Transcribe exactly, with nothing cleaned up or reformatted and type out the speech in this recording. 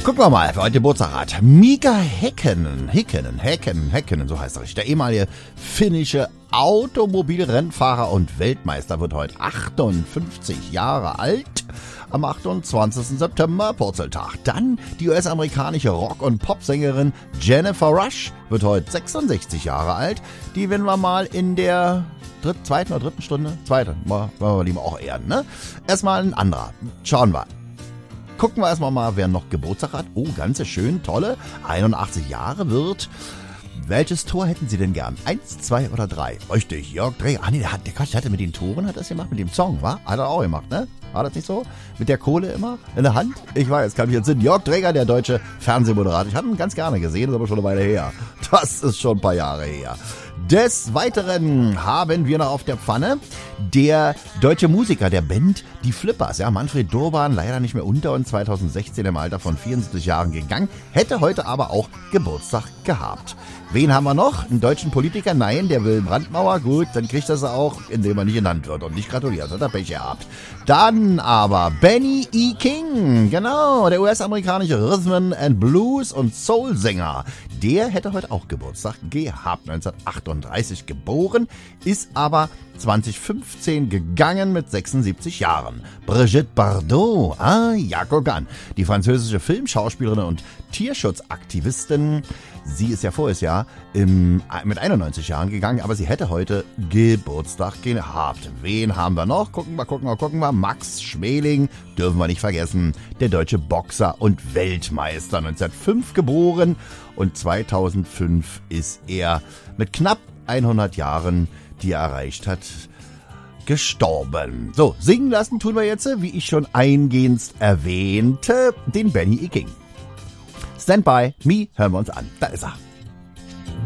Gucken wir mal, wer heute Geburtstag hat. Mika Häkkinen, Häkkinen, Häkkinen, Häkkinen, so heißt er richtig. Der ehemalige finnische Automobilrennfahrer und Weltmeister wird heute achtundfünfzig Jahre alt. Am achtundzwanzigsten September, Purzeltag. Dann die U S-amerikanische Rock- und Popsängerin Jennifer Rush wird heute sechsundsechzig Jahre alt. Die werden wir mal in der dritt, zweiten oder dritten Stunde, zweite, wollen wir lieber auch ehren, ne? Erstmal ein anderer. Schauen wir. Gucken wir erstmal mal, wer noch Geburtstag hat. Oh, ganz schön, tolle. einundachtzig Jahre wird. Welches Tor hätten Sie denn gern? Eins, zwei oder drei? Richtig, Jörg Dräger. Ah nee, der, hat, der, Quatsch, der hatte mit den Toren, hat das gemacht, mit dem Song, wa? Hat er auch gemacht, ne? War das nicht so? Mit der Kohle immer in der Hand? Ich weiß, kann mich jetzt Sinn. Jörg Dräger, der deutsche Fernsehmoderator. Ich habe ihn ganz gerne gesehen, ist aber schon eine Weile her. Das ist schon ein paar Jahre her. Des Weiteren haben wir noch auf der Pfanne der deutsche Musiker der Band Die Flippers. Ja, Manfred Durban, leider nicht mehr unter uns, zweitausendsechzehn im Alter von vierundsiebzig Jahren gegangen, hätte heute aber auch Geburtstag gehabt. Wen haben wir noch? Einen deutschen Politiker? Nein, der Wilhelm Brandmauer. Gut, dann kriegt er sie auch, indem er nicht genannt wird und nicht gratuliert. Hat er Pech gehabt. Dann aber Benny E. King. Genau, der U S-amerikanische Rhythm and Blues und Soul-Sänger. Der hätte heute auch Geburtstag gehabt. neunzehnhundertachtunddreißig geboren, ist aber zweitausendfünfzehn gegangen mit sechsundsiebzig Jahren. Brigitte Bardot, ah, ja, guck an. Die französische Filmschauspielerin und Tierschutzaktivistin. Sie ist ja voriges Jahr im, mit einundneunzig Jahren gegangen, aber sie hätte heute Geburtstag gehabt. Wen haben wir noch? Gucken wir, gucken wir, gucken wir. Max Schmeling, dürfen wir nicht vergessen. Der deutsche Boxer und Weltmeister, neunzehnhundertfünf geboren und zweitausendfünf ist er mit knapp hundert Jahren, die er erreicht hat, gestorben. So, singen lassen tun wir jetzt, wie ich schon eingehend erwähnte, den Benny E. King. Stand by Me, hören wir uns an. Da ist er.